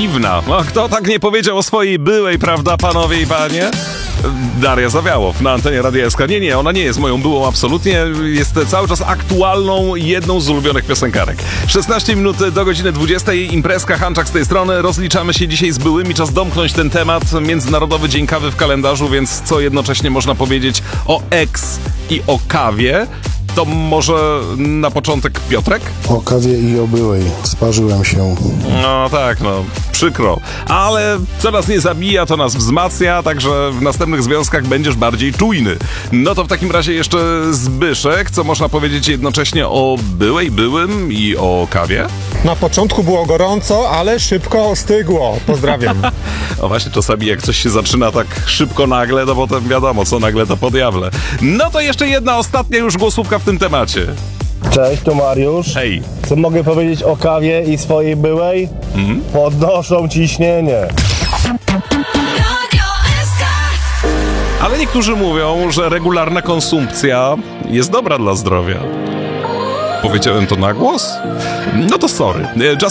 dziwna. Kto tak nie powiedział o swojej byłej, prawda, panowie i panie? Daria Zawiałow na antenie Radia SK. Nie, ona nie jest moją byłą absolutnie. Jest cały czas aktualną, jedną z ulubionych piosenkarek. 16 minut do godziny 20. Imprezka, Hanczak z tej strony. Rozliczamy się dzisiaj z byłymi. Czas domknąć ten temat. Międzynarodowy Dzień Kawy w kalendarzu, więc co jednocześnie można powiedzieć o ex i o kawie? To może na początek Piotrek? O kawie i o byłej. Sparzyłem się. No tak, przykro. Ale co nas nie zabija, to nas wzmacnia, także w następnych związkach będziesz bardziej czujny. No to w takim razie jeszcze Zbyszek, co można powiedzieć jednocześnie o byłej, byłym i o kawie? Na początku było gorąco, ale szybko ostygło. Pozdrawiam. O właśnie, czasami jak coś się zaczyna tak szybko nagle, to potem wiadomo, co nagle to po diable. No to jeszcze jedna ostatnia już głosówka w tym temacie. Cześć, tu Mariusz. Hej. Co mogę powiedzieć o kawie i swojej byłej? Podnoszą ciśnienie. Ale niektórzy mówią, że regularna konsumpcja jest dobra dla zdrowia. Powiedziałem to na głos? No to sorry.